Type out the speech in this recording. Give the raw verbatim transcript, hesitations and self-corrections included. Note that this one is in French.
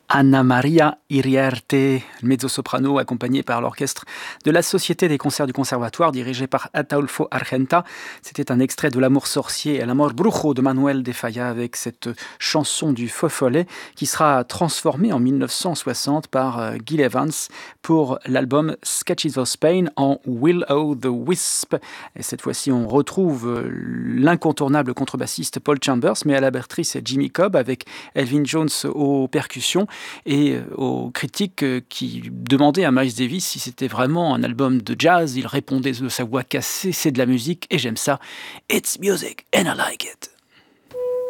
Anna Maria Iriarte, mezzo-soprano accompagnée par l'orchestre de la Société des concerts du Conservatoire dirigé par Ataulfo Argenta. C'était un extrait de L'Amour sorcier et L'Amor brujo de Manuel de Falla avec cette chanson du faux follet qui sera transformée en mille neuf cent soixante par Gil Evans pour l'album Sketches of Spain en Will-O the Wisp. Et cette fois-ci, on retrouve l'incontournable contrebassiste Paul Chambers, mais à la batterie, c'est Jimmy Cobb avec Elvin Jones aux percussions. Et aux critiques qui demandaient à Miles Davis si c'était vraiment un album de jazz, il répondait de sa voix cassée, c'est de la musique et j'aime ça. It's music and I like it.